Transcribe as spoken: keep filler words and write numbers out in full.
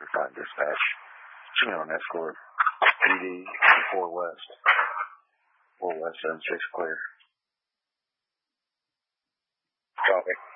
five dispatch. Chino on escort. P D four West. four West seven six clear. Copy.